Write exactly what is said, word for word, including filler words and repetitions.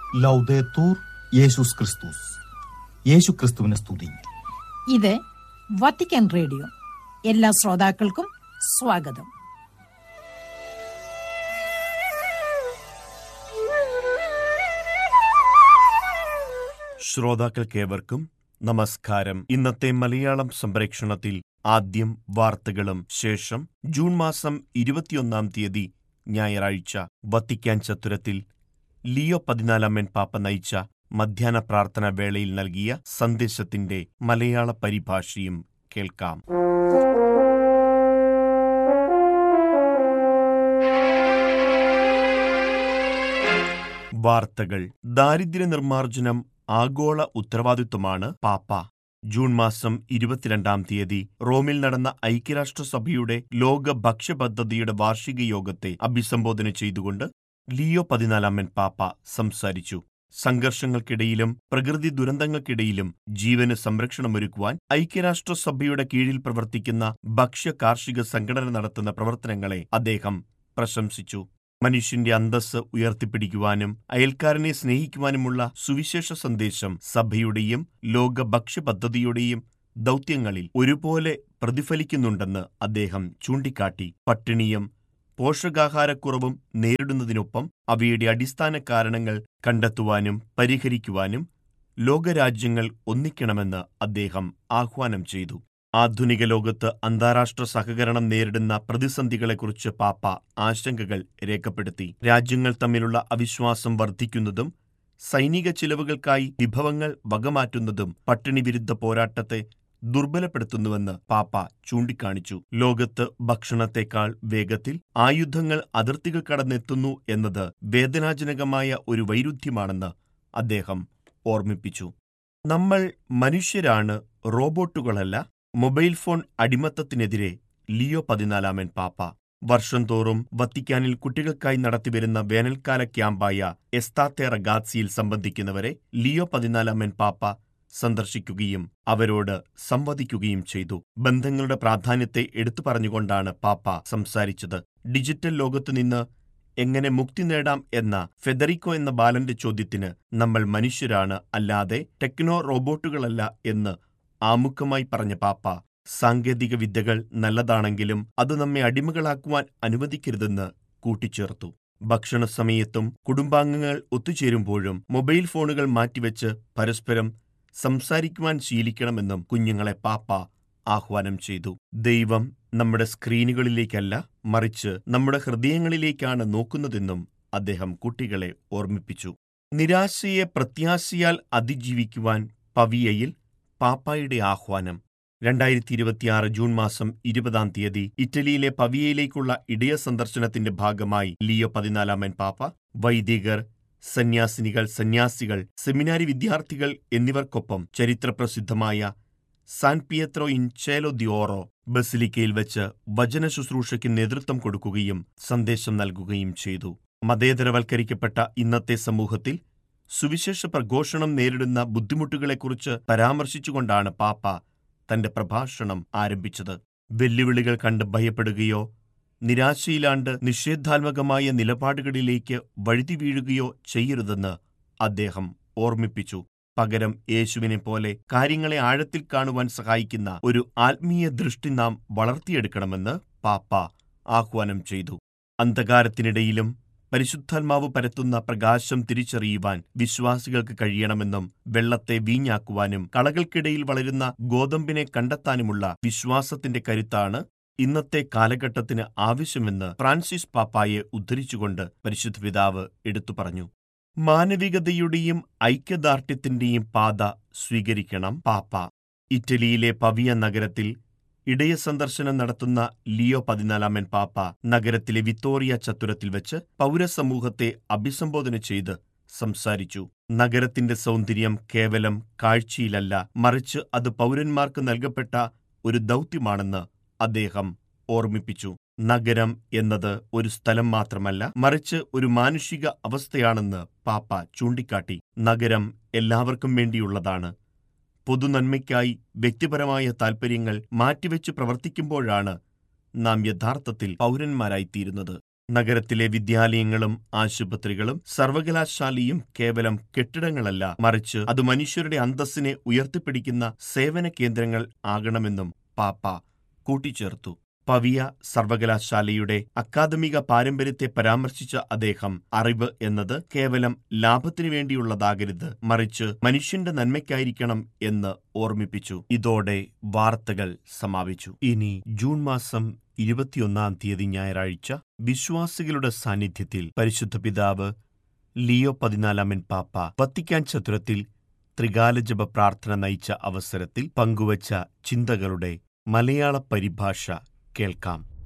ലൗദേത്തൂർ യേശുസ് ക്രിസ്തുസ്. യേശു ക്രിസ്തുവിനെ സ്തുതി. ഇത് വത്തിക്കാൻ റേഡിയോ. എല്ലാ ശ്രോതാക്കൾക്കും സ്വാഗതം. ശ്രോതാക്കൾക്കേവർക്കും നമസ്കാരം. ഇന്നത്തെ മലയാളം സംപ്രേക്ഷണത്തിൽ ആദ്യം വാർത്തകളും ശേഷം ജൂൺ മാസം ഇരുപത്തിയൊന്നാം തീയതി ഞായറാഴ്ച വത്തിക്കാൻ ചത്തുരത്തിൽ ലിയോ പതിനാലാമൻ പാപ്പ നയിച്ച മധ്യാഹ്ന പ്രാർത്ഥനാ വേളയിൽ നൽകിയ സന്ദേശത്തിന്റെ മലയാള പരിഭാഷയും കേൾക്കാം. വാർത്തകൾ. ദാരിദ്ര്യ നിർമ്മാർജ്ജനം ആഗോള ഉത്തരവാദിത്വമാണ് പാപ്പ. ജൂൺ മാസം ഇരുപത്തിരണ്ടാം തീയതി റോമിൽ നടന്ന ഐക്യരാഷ്ട്രസഭയുടെ ലോക ഭക്ഷ്യ പദ്ധതിയുടെ വാർഷിക യോഗത്തെ അഭിസംബോധന ചെയ്തുകൊണ്ട് ലിയോ പതിനാലാമൻ പാപ്പ സംസാരിച്ചു. സംഘർഷങ്ങൾക്കിടയിലും പ്രകൃതി ദുരന്തങ്ങൾക്കിടയിലും ജീവന് സംരക്ഷണമൊരുക്കുവാൻ ഐക്യരാഷ്ട്രസഭയുടെ കീഴിൽ പ്രവർത്തിക്കുന്ന ഭക്ഷ്യ കാർഷിക സംഘടന നടത്തുന്ന പ്രവർത്തനങ്ങളെ അദ്ദേഹം പ്രശംസിച്ചു. മനുഷ്യന്റെ അന്തസ്സ് ഉയർത്തിപ്പിടിക്കുവാനും അയൽക്കാരനെ സ്നേഹിക്കുവാനുമുള്ള സുവിശേഷ സന്ദേശം സഭയുടെയും ലോക ഭക്ഷ്യ പദ്ധതിയുടെയും ദൗത്യങ്ങളിൽ ഒരുപോലെ പ്രതിഫലിക്കുന്നുണ്ടെന്ന് അദ്ദേഹം ചൂണ്ടിക്കാട്ടി. പട്ടിണിയും പോഷകാഹാരക്കുറവും നേരിടുന്നതിനൊപ്പം അവയുടെ അടിസ്ഥാന കാരണങ്ങൾ കണ്ടെത്തുവാനും പരിഹരിക്കുവാനും ലോകരാജ്യങ്ങൾ ഒന്നിക്കണമെന്ന് അദ്ദേഹം ആഹ്വാനം ചെയ്തു. ആധുനിക ലോകത്ത് അന്താരാഷ്ട്ര സഹകരണം നേരിടുന്ന പ്രതിസന്ധികളെക്കുറിച്ച് പാപ്പ ആശങ്കകൾ രേഖപ്പെടുത്തി. രാജ്യങ്ങൾ തമ്മിലുള്ള അവിശ്വാസം വർദ്ധിക്കുന്നതും സൈനിക ചിലവുകൾക്കായി വിഭവങ്ങൾ വകമാറ്റുന്നതും പട്ടിണി വിരുദ്ധ പോരാട്ടത്തെ ദുർബലപ്പെടുത്തുന്നുവെന്ന് പാപ്പ ചൂണ്ടിക്കാണിച്ചു. ലോകത്ത് ഭക്ഷണത്തെക്കാൾ വേഗത്തിൽ ആയുധങ്ങൾ അതിർത്തികൾ കടന്നെത്തുന്നു എന്നത് വേദനാജനകമായ ഒരു വൈരുദ്ധ്യമാണെന്ന് അദ്ദേഹം ഓർമ്മിപ്പിച്ചു. നമ്മൾ മനുഷ്യരാണ്, റോബോട്ടുകളല്ല. മൊബൈൽ ഫോൺ അടിമത്തത്തിനെതിരെ ലിയോ പതിനാലാമൻ പാപ്പ. വർഷം തോറും വത്തിക്കാനിൽ കുട്ടികൾക്കായി നടത്തിവരുന്ന വേനൽക്കാല ക്യാമ്പായ എസ്താത്തെ റഗാസിയിൽ സംബന്ധിക്കുന്നവരെ ലിയോ പതിനാലാമൻ പാപ്പ സന്ദർശിക്കുകയും അവരോട് സംവദിക്കുകയും ചെയ്തു. ബന്ധങ്ങളുടെ പ്രാധാന്യത്തെ എടുത്തു പറഞ്ഞുകൊണ്ടാണ് പാപ്പ സംസാരിച്ചത്. ഡിജിറ്റൽ ലോകത്തുനിന്ന് എങ്ങനെ മുക്തി നേടാം എന്ന ഫെദറിക്കോ എന്ന ബാലന്റെ ചോദ്യത്തിന് നമ്മൾ മനുഷ്യരാണ്, അല്ലാതെ ടെക്നോ റോബോട്ടുകളല്ല എന്ന് ആമുഖമായി പറഞ്ഞ പാപ്പ, സാങ്കേതിക വിദ്യകൾ നല്ലതാണെങ്കിലും അത് നമ്മെ അടിമകളാക്കുവാൻ അനുവദിക്കരുതെന്ന് കൂട്ടിച്ചേർത്തു. ഭക്ഷണ സമയത്തും കുടുംബാംഗങ്ങൾ ഒത്തുചേരുമ്പോഴും മൊബൈൽ ഫോണുകൾ മാറ്റിവെച്ച് പരസ്പരം സംസാരിക്കുവാൻ ശീലിക്കണമെന്നും കുഞ്ഞുങ്ങളെ പാപ്പ ആഹ്വാനം ചെയ്തു. ദൈവം നമ്മുടെ സ്ക്രീനുകളിലേക്കല്ല, മറിച്ച് നമ്മുടെ ഹൃദയങ്ങളിലേക്കാണ് നോക്കുന്നതെന്നും അദ്ദേഹം കുട്ടികളെ ഓർമ്മിപ്പിച്ചു. നിരാശയെ പ്രത്യാശയാൽ അതിജീവിക്കുവാൻ പവിയയിൽ പാപ്പായുടെ ആഹ്വാനം. രണ്ടായിരത്തി ഇരുപത്തിയാറ് ജൂൺ മാസം ഇരുപതാം തീയതി ഇറ്റലിയിലെ പവിയയിലേക്കുള്ള ഇടയ സന്ദർശനത്തിന്റെ ഭാഗമായി ലിയോ പതിനാലാമൻ പാപ്പ വൈദികർ, സന്യാസിനികൾ, സന്യാസികൾ, സെമിനാരി വിദ്യാർത്ഥികൾ എന്നിവർക്കൊപ്പം ചരിത്രപ്രസിദ്ധമായ San Pietro in ചേലോ the Auro ബസിലിക്കയിൽ വെച്ച് വചന ശുശ്രൂഷയ്ക്ക് നേതൃത്വം കൊടുക്കുകയും സന്ദേശം നൽകുകയും ചെയ്തു. മതേതരവൽക്കരിക്കപ്പെട്ട ഇന്നത്തെ സമൂഹത്തിൽ സുവിശേഷ പ്രഘോഷണം നേരിടുന്ന ബുദ്ധിമുട്ടുകളെക്കുറിച്ച് പരാമർശിച്ചുകൊണ്ടാണ് പാപ്പ തന്റെ പ്രഭാഷണം ആരംഭിച്ചത്. വെല്ലുവിളികൾ കണ്ട് ഭയപ്പെടുകയോ നിരാശയിലാണ്ട് നിഷേധാത്മകമായ നിലപാടുകളിലേക്ക് വഴുതി വീഴുകയോ ചെയ്യരുതെന്ന് അദ്ദേഹം ഓർമ്മിപ്പിച്ചു. പകരം യേശുവിനെ പോലെ കാര്യങ്ങളെ ആഴത്തിൽ കാണുവാൻ സഹായിക്കുന്ന ഒരു ആത്മീയ ദൃഷ്ടി നാം വളർത്തിയെടുക്കണമെന്ന് പാപ്പ ആഹ്വാനം ചെയ്തു. അന്ധകാരത്തിനിടയിലും പരിശുദ്ധാത്മാവ് പരത്തുന്ന പ്രകാശം തിരിച്ചറിയുവാൻ വിശ്വാസികൾക്ക് കഴിയണമെന്നും വെള്ളത്തെ വീഞ്ഞാക്കുവാനും കളകൾക്കിടയിൽ വളരുന്ന ഗോതമ്പിനെ കണ്ടെത്താനുമുള്ള വിശ്വാസത്തിന്റെ കരുത്താണ് ഇന്നത്തെ കാലഘട്ടത്തിന് ആവശ്യമെന്ന് ഫ്രാൻസിസ് പാപ്പായെ ഉദ്ധരിച്ചുകൊണ്ട് പരിശുദ്ധ പിതാവ് എടുത്തു പറഞ്ഞു. മാനവികതയുടെയും ഐക്യദാർഢ്യത്തിന്റെയും പാത സ്വീകരിക്കണം പാപ്പ. ഇറ്റലിയിലെ പവിയ നഗരത്തിൽ ഇടയ സന്ദർശനം നടത്തുന്ന ലിയോ പതിനാലാമൻ പാപ്പ നഗരത്തിലെ വിത്തോറിയ ചത്തുരത്തിൽ വെച്ച് പൗരസമൂഹത്തെ അഭിസംബോധന ചെയ്ത് സംസാരിച്ചു. നഗരത്തിന്റെ സൗന്ദര്യം കേവലം കാഴ്ചയിലല്ല, മറിച്ച് അത് പൗരന്മാർക്ക് നൽകപ്പെട്ട ഒരു ദൗത്യമാണെന്ന് അദ്ദേഹം ഓർമ്മിപ്പിച്ചു. നഗരം എന്നത് ഒരു സ്ഥലം മാത്രമല്ല, മറിച്ച് ഒരു മാനുഷിക അവസ്ഥയാണെന്ന് പാപ്പ ചൂണ്ടിക്കാട്ടി. നഗരം എല്ലാവർക്കും വേണ്ടിയുള്ളതാണ്. പൊതുനന്മയ്ക്കായി വ്യക്തിപരമായ താൽപ്പര്യങ്ങൾ മാറ്റിവെച്ച് പ്രവർത്തിക്കുമ്പോഴാണ് നാം യഥാർത്ഥത്തിൽ പൗരന്മാരായിത്തീരുന്നത്. നഗരത്തിലെ വിദ്യാലയങ്ങളും ആശുപത്രികളും സർവകലാശാലയും കേവലം കെട്ടിടങ്ങളല്ല, മറിച്ച് അത് മനുഷ്യരുടെ അന്തസ്സിനെ ഉയർത്തിപ്പിടിക്കുന്ന സേവന കേന്ദ്രങ്ങൾ ആകണമെന്നും പാപ്പ കൂട്ടിച്ചേർത്തു. പവിയ സർവകലാശാലയുടെ അക്കാദമിക പാരമ്പര്യത്തെ പരാമർശിച്ച അദ്ദേഹം, അറിവ് എന്നത് കേവലം ലാഭത്തിനു വേണ്ടിയുള്ളതാകരുത്, മറിച്ച് മനുഷ്യന്റെ നന്മയ്ക്കായിരിക്കണം എന്ന് ഓർമ്മിപ്പിച്ചു. ഇതോടെ വാർത്തകൾ സമാപിച്ചു. ഇനി ജൂൺ മാസം ഇരുപത്തിയൊന്നാം തീയതി ഞായറാഴ്ച വിശ്വാസികളുടെ സാന്നിധ്യത്തിൽ പരിശുദ്ധ പിതാവ് ലിയോ പതിനാലാമൻ പാപ്പ വത്തിക്കാൻ ചത്തുരത്തിൽ ത്രികാലജപ പ്രാർത്ഥന നയിച്ച അവസരത്തിൽ പങ്കുവച്ച ചിന്തകളുടെ മലയാള പരിഭാഷ കേൾക്കാം.